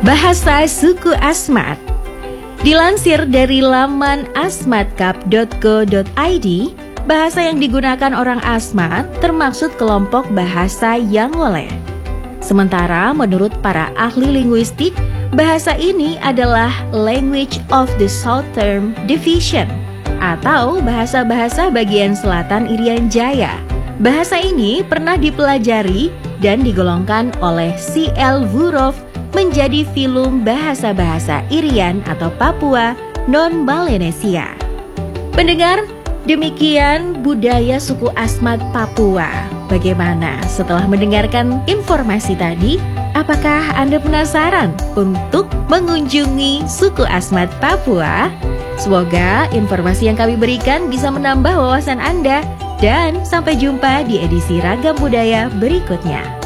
Bahasa suku Asmat. Dilansir dari laman asmatcup.co.id, bahasa yang digunakan orang Asmat termaksud kelompok bahasa yang Woleh. Sementara menurut para ahli linguistik, bahasa ini adalah language of the Southern Division atau bahasa-bahasa bagian selatan Irian Jaya. Bahasa ini pernah dipelajari dan digolongkan oleh C.L. Wurov menjadi film bahasa-bahasa Irian atau Papua non-Melanesia. Pendengar, demikian budaya suku Asmat Papua. Bagaimana setelah mendengarkan informasi tadi? Apakah Anda penasaran untuk mengunjungi suku Asmat Papua? Semoga informasi yang kami berikan bisa menambah wawasan Anda. Dan sampai jumpa di edisi Ragam Budaya berikutnya.